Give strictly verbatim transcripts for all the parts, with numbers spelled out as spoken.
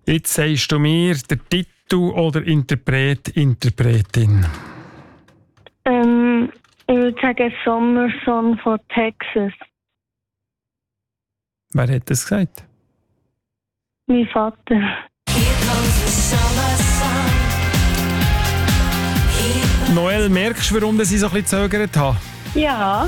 Jetzt sagst du mir den Titel oder Interpret, Interpretin. Ähm, ich würde sagen Summer Sun von Texas. Wer hat das gesagt? Mein Vater. Noel, merkst du, warum ich so ein bisschen gezögert habe? Ja.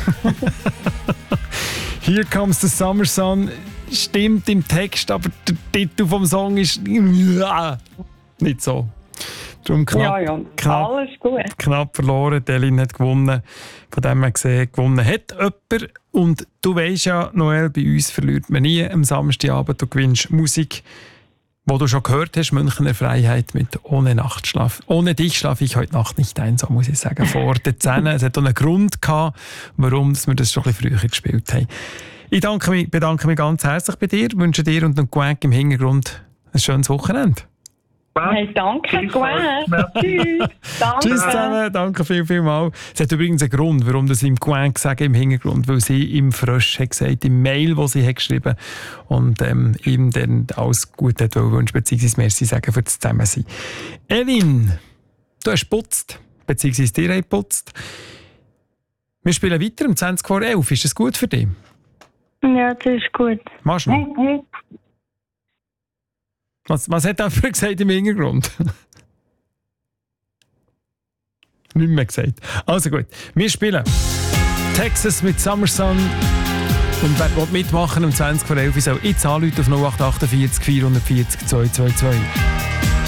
Here Comes the Summer Sun stimmt im Text, aber der Titel vom Song ist nicht so. Darum knapp, ja, ja. Knapp, Alles gut. knapp verloren. Elin hat gewonnen. Von dem her gesehen, gewonnen hat jemand. Und du weisst ja, Noel, bei uns verliert man nie am Samstagabend. Du gewinnst Musik, die du schon gehört hast, Münchner Freiheit mit «Ohne Nachtschlaf». Ohne dich schlafe ich heute Nacht nicht ein, so muss ich sagen. Vor den Zähnen. Es hat auch einen Grund gehabt, warum wir das schon ein bisschen früher gespielt haben. Ich danke mich, bedanke mich ganz herzlich bei dir, wünsche dir und dem Gwenk im Hintergrund ein schönes Wochenende. Hey, danke, Gwen. Tschüss. Danke. Tschüss zusammen, danke viel, viel mal. Es hat übrigens einen Grund, warum das im Gwenk sagen im Hintergrund, weil sie im Frösch hat gesagt, im Mail, das sie hat geschrieben und ähm, ihm dann alles Gute hat wünschen, beziehungsweise merci sagen für das Zusammensein. Elin, du hast geputzt, beziehungsweise dir hast geputzt. Wir spielen weiter um zwanzig vor elf. Ist das gut für dich? Ja, das ist gut. Machst du noch? Was, was hat er für gesagt im Hintergrund? Nicht mehr gesagt. Also gut, wir spielen Texas mit Summer Sun. Und wer will mitmachen um zwanzig vor elf soll jetzt anrufen auf null acht acht vier vier vierundvierzig zwei zwei zwei.